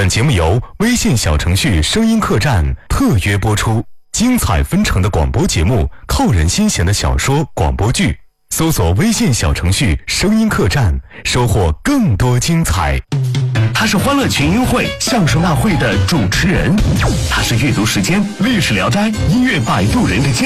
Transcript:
本节目由微信小程序声音客栈特约播出，精彩纷呈的广播节目，扣人心弦的小说广播剧，搜索微信小程序声音客栈，收获更多精彩。 他是欢乐群英会相声大会的主持人，他是阅读时间历史聊斋音乐摆渡人的